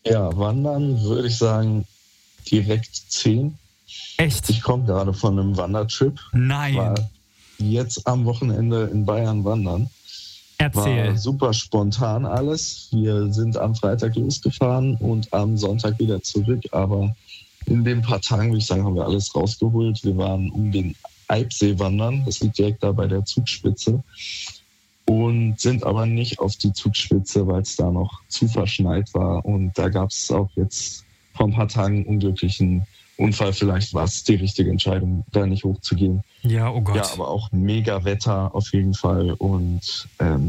Ja, wandern würde ich sagen direkt 10. Echt? Ich komme gerade von einem Wandertrip. Ich Nein. war jetzt am Wochenende in Bayern wandern. War Erzähl. super spontan alles. Wir sind am Freitag losgefahren und am Sonntag wieder zurück. Aber in den paar Tagen, würde ich sagen, haben wir alles rausgeholt. Wir waren um den Eibsee wandern. Das liegt direkt da bei der Zugspitze. Und sind aber nicht auf die Zugspitze, weil es da noch zu verschneit war. Und da gab es auch jetzt vor ein paar Tagen einen unglücklichen Unfall. Vielleicht war es die richtige Entscheidung, da nicht hochzugehen. Ja, oh Gott. Ja, aber auch mega Wetter auf jeden Fall. Und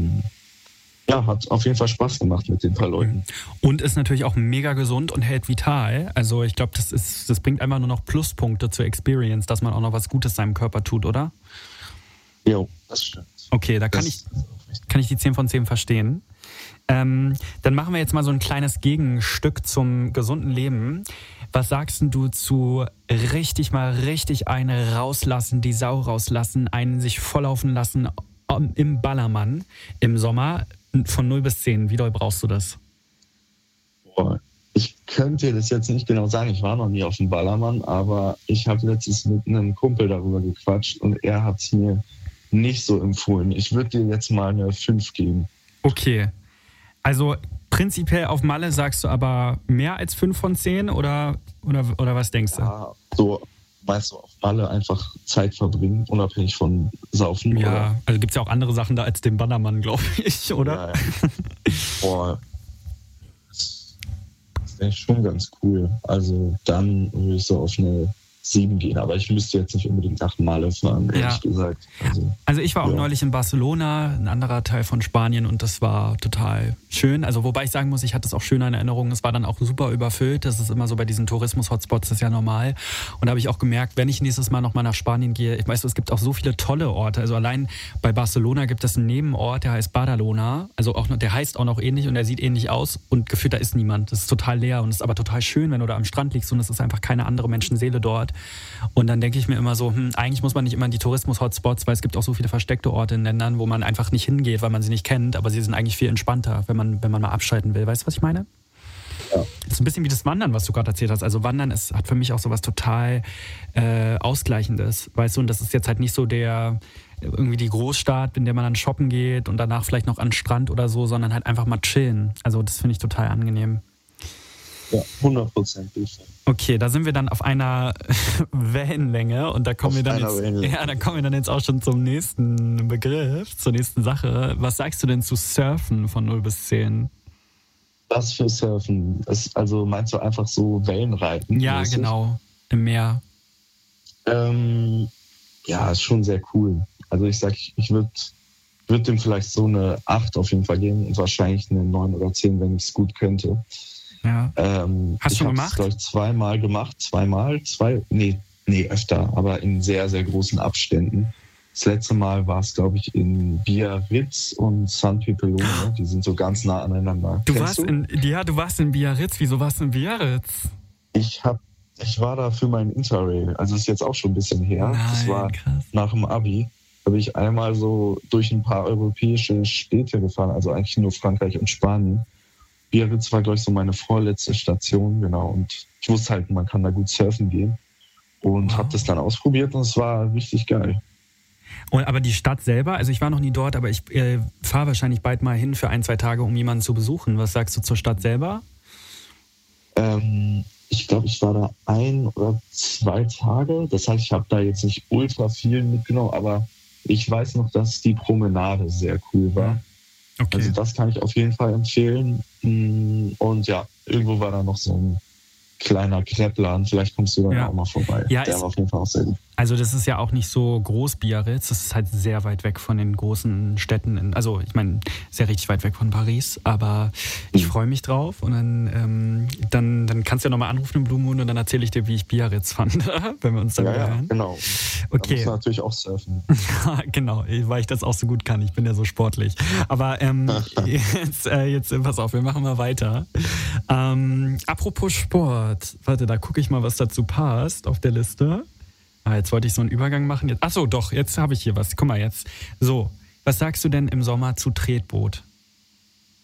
ja, hat auf jeden Fall Spaß gemacht mit den paar Leuten. Und ist natürlich auch mega gesund und hält vital. Also ich glaube, das bringt einfach nur noch Pluspunkte zur Experience, dass man auch noch was Gutes seinem Körper tut, oder? Jo, das stimmt. Okay, da kann ich die 10 von 10 verstehen. Dann machen wir jetzt mal so ein kleines Gegenstück zum gesunden Leben. Was sagst denn du zu richtig eine rauslassen, die Sau rauslassen, einen sich volllaufen lassen im Ballermann im Sommer von 0 bis 10? Wie doll brauchst du das? Boah, ich könnte dir das jetzt nicht genau sagen. Ich war noch nie auf dem Ballermann, aber ich habe letztens mit einem Kumpel darüber gequatscht und er hat es mir nicht so empfohlen. Ich würde dir jetzt mal eine 5 geben. Okay. Also prinzipiell auf Malle sagst du aber mehr als 5 von 10 oder was denkst du? Ja, so meinst du auf Malle einfach Zeit verbringen, unabhängig von Saufen? Ja, oder? also gibt es ja auch andere Sachen da als den Bannermann, glaube ich, oder? Ja. Boah, das wäre schon ganz cool. Also dann würde ich so auf eine 7 gehen, aber ich müsste jetzt nicht unbedingt nach Malle fahren, ehrlich gesagt. Also ich war auch neulich in Barcelona, ein anderer Teil von Spanien, und das war total schön. Also wobei ich sagen muss, ich hatte es auch schön in Erinnerung, es war dann auch super überfüllt. Das ist immer so bei diesen Tourismus-Hotspots, das ist ja normal. Und da habe ich auch gemerkt, wenn ich nächstes Mal nochmal nach Spanien gehe, ich weiß, es gibt auch so viele tolle Orte. Also allein bei Barcelona gibt es einen Nebenort, der heißt Badalona. Also auch, der heißt auch noch ähnlich und der sieht ähnlich aus und gefühlt, da ist niemand. Das ist total leer und es ist aber total schön, wenn du da am Strand liegst und es ist einfach keine andere Menschenseele dort. Und dann denke ich mir immer so, eigentlich muss man nicht immer in die Tourismus-Hotspots, weil es gibt auch so viele versteckte Orte in Ländern, wo man einfach nicht hingeht, weil man sie nicht kennt, aber sie sind eigentlich viel entspannter, wenn man mal abschalten will. Weißt du, was ich meine? Ja. Das ist ein bisschen wie das Wandern, was du gerade erzählt hast. Also Wandern hat für mich auch so was total Ausgleichendes, weißt du? Und das ist jetzt halt nicht so irgendwie die Großstadt, in der man dann shoppen geht und danach vielleicht noch an den Strand oder so, sondern halt einfach mal chillen. Also das finde ich total angenehm. Ja, 100%. Okay, da sind wir dann auf einer Wellenlänge und da kommen wir dann jetzt auch schon zum nächsten Begriff, zur nächsten Sache. Was sagst du denn zu Surfen von 0 bis 10? Was für Surfen? Also meinst du einfach so Wellenreiten? Ja, mäßig? genau, im Meer. Ja, ist schon sehr cool. Also ich sag, ich würde dem vielleicht so eine 8 auf jeden Fall geben und wahrscheinlich eine 9 oder 10, wenn ich es gut könnte. Ja. Hast du schon gemacht? Ich habe es, glaube ich, zweimal gemacht. Nee, öfter, aber in sehr, sehr großen Abständen. Das letzte Mal war es, glaube ich, in Biarritz und San Pepelone. Die sind so ganz nah aneinander. Du warst in Biarritz. Wieso warst du in Biarritz? Ich war da für mein Interrail. Also ist jetzt auch schon ein bisschen her. Nein, das war krass. nach dem Abi. Da bin ich einmal so durch ein paar europäische Städte gefahren. Also eigentlich nur Frankreich und Spanien. Biarritz war, glaube ich, so meine vorletzte Station, genau. Und ich wusste halt, man kann da gut surfen gehen. Und habe das dann ausprobiert und es war richtig geil. Aber die Stadt selber, also ich war noch nie dort, aber ich fahre wahrscheinlich bald mal hin für 1-2 Tage, um jemanden zu besuchen. Was sagst du zur Stadt selber? Ich glaube, ich war da 1 oder 2 Tage. Das heißt, ich habe da jetzt nicht ultra viel mitgenommen, aber ich weiß noch, dass die Promenade sehr cool war. Okay. Also das kann ich auf jeden Fall empfehlen. Und ja, irgendwo war da noch so ein kleiner Kreppladen. Vielleicht kommst du dann auch mal vorbei. Ja, der war auf jeden Fall auch sehr gut. Also das ist ja auch nicht so groß, Biarritz. Das ist halt sehr weit weg von den großen Städten. Also ich meine, sehr richtig weit weg von Paris. Aber ich freue mich drauf. Und dann kannst du ja nochmal anrufen im Blue Moon und dann erzähle ich dir, wie ich Biarritz fand, wenn wir uns dann wieder hören. Genau. Okay. Da musst du natürlich auch surfen. Genau, weil ich das auch so gut kann. Ich bin ja so sportlich. Aber jetzt pass auf, wir machen mal weiter. Apropos Sport. Warte, da gucke ich mal, was dazu passt auf der Liste. Jetzt wollte ich so einen Übergang machen. Achso, doch, jetzt habe ich hier was. Guck mal jetzt. So, was sagst du denn im Sommer zu Tretboot?